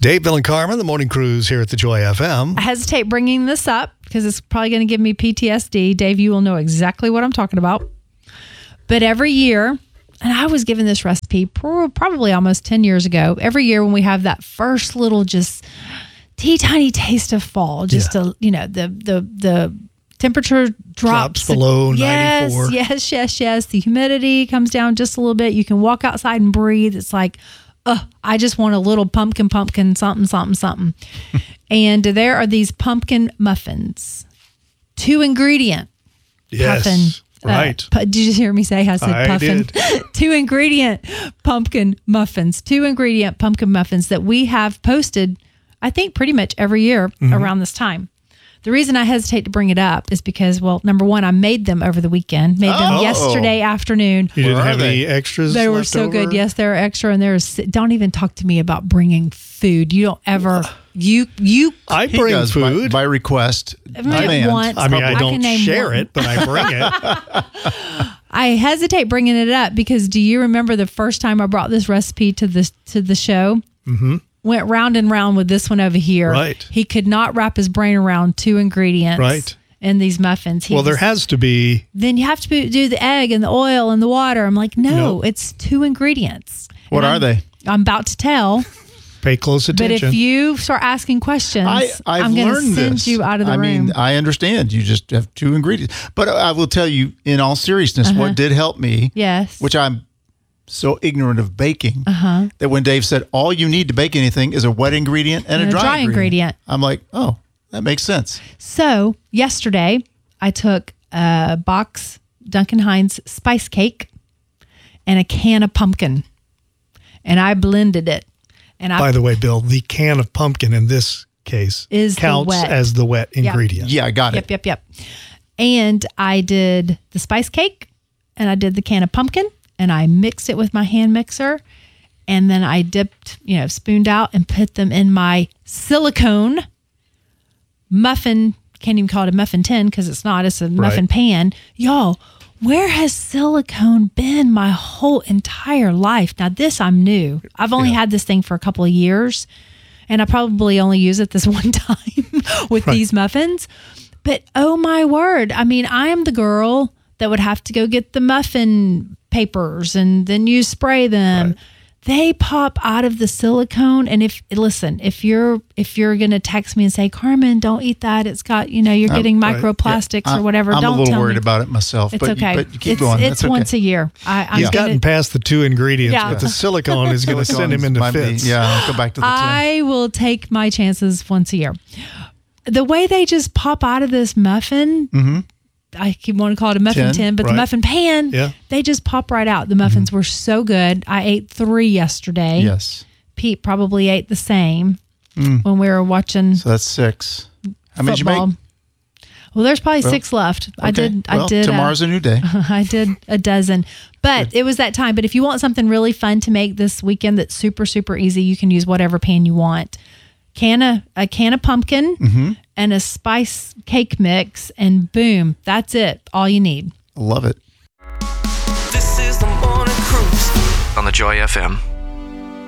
Dave, Bill, and Carmen, the morning cruise here at the Joy FM. I hesitate bringing this up because it's probably going to give me PTSD. Dave, you will know exactly what I'm talking about. But every year, and I was given this recipe probably almost 10 years ago, every year when we have that first little just teeny taste of fall, just the temperature drops below 94. Yes. The humidity comes down just a little bit. You can walk outside and breathe. It's like, I just want a little pumpkin, something. And there are these pumpkin muffins. 2 ingredient. Yes, puffin. right. Did you hear me say I said puffin? Did. 2 ingredient pumpkin muffins. 2 ingredient pumpkin muffins that we have posted, I think, pretty much every year around this time. The reason I hesitate to bring it up is because, well, number one, I made them over the weekend. Made them yesterday afternoon. You didn't have any extras? They were so good. Yes, they're extra. And don't even talk to me about bringing food. You don't ever. I bring food by request. Once. I mean, I don't share it, but I bring it. I hesitate bringing it up because do you remember the first time I brought this recipe to the show? Mm-hmm. Went round and round with this one over here. Right. He could not wrap his brain around 2 ingredients. Right. In these muffins. There has to be. Then you have to do the egg and the oil and the water. I'm like, no. It's 2 ingredients. What are they? I'm about to tell. Pay close attention. But if you start asking questions, I'm going to send you out of the room. I mean, I understand. You just have 2 ingredients. But I will tell you, in all seriousness, what did help me, which I'm so ignorant of baking, that when Dave said, all you need to bake anything is a wet ingredient and a dry ingredient. I'm like, oh, that makes sense. So yesterday, I took a box Duncan Hines spice cake and a can of pumpkin, and I blended it. And by the way, Bill, the can of pumpkin in this case counts as the wet ingredient. Yeah, I got it. Yep. And I did the spice cake, and I did the can of pumpkin, and I mixed it with my hand mixer, and then I dipped, spooned out and put them in my silicone muffin. Can't even call it a muffin tin because it's not. It's a muffin pan. Y'all, where has silicone been my whole entire life? Now, this I'm new. I've only had this thing for a couple of years, and I probably only use it this one time with these muffins. But oh my word. I mean, I am the girl that would have to go get the muffin papers and then you spray them. Right. They pop out of the silicone. And if you're going to text me and say, Carmen, don't eat that. It's got, you're getting microplastics or whatever. I'm don't a little tell worried me. about it myself. It's okay. But you keep going. It's okay. once a year. He's gotten past the 2 ingredients, but the silicone is going to send him into fits. I'll go back to the 10. I will take my chances once a year. The way they just pop out of this muffin, I keep wanting to call it a muffin tin, but the muffin pan, they just pop right out. The muffins were so good. I ate 3 yesterday. Yes. Pete probably ate the same when we were watching. So that's 6. How many did you make? Well, there's probably 6 left. Okay. I did. Tomorrow's a new day. I did a dozen, but it was that time. But if you want something really fun to make this weekend that's super, super easy, you can use whatever pan you want. A can of pumpkin and a spice cake mix, and boom, that's it. All you need. Love it. This is the morning cruise on the Joy FM.